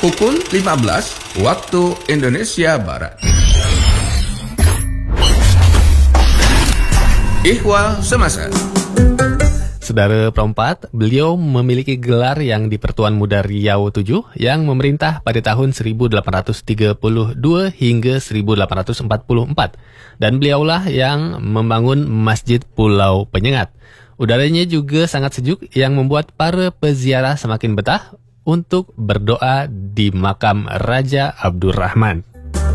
pukul 15 waktu Indonesia Barat. Ihwal Semasa. Saudara Perempat, beliau memiliki gelar yang di Pertuan Muda Riau 7 yang memerintah pada tahun 1832 hingga 1844. Dan beliaulah yang membangun Masjid Pulau Penyengat. Udaranya juga sangat sejuk yang membuat para peziarah semakin betah untuk berdoa di makam Raja Abdurrahman.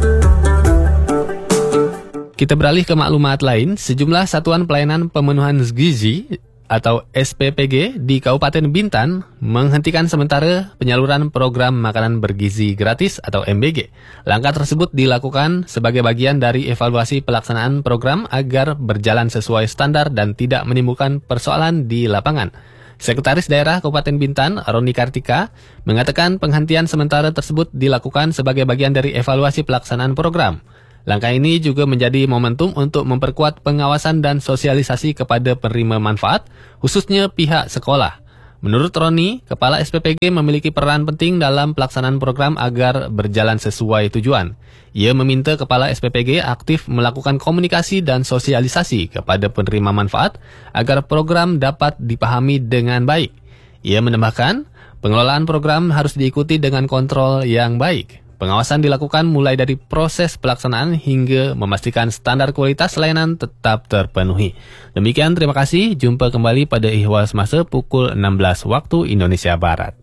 Kita beralih ke maklumat lain. Sejumlah satuan pelayanan pemenuhan gizi atau SPPG di Kabupaten Bintan menghentikan sementara penyaluran program makanan bergizi gratis atau MBG. Langkah tersebut dilakukan sebagai bagian dari evaluasi pelaksanaan program agar berjalan sesuai standar dan tidak menimbulkan persoalan di lapangan. Sekretaris Daerah Kabupaten Bintan, Roni Kartika, mengatakan penghentian sementara tersebut dilakukan sebagai bagian dari evaluasi pelaksanaan program. Langkah ini juga menjadi momentum untuk memperkuat pengawasan dan sosialisasi kepada penerima manfaat, khususnya pihak sekolah. Menurut Roni, Kepala SPPG memiliki peran penting dalam pelaksanaan program agar berjalan sesuai tujuan. Ia meminta Kepala SPPG aktif melakukan komunikasi dan sosialisasi kepada penerima manfaat agar program dapat dipahami dengan baik. Ia menambahkan, pengelolaan program harus diikuti dengan kontrol yang baik. Pengawasan dilakukan mulai dari proses pelaksanaan hingga memastikan standar kualitas layanan tetap terpenuhi. Demikian, terima kasih. Jumpa kembali pada Ihwal Semasa pukul 16 waktu Indonesia Barat.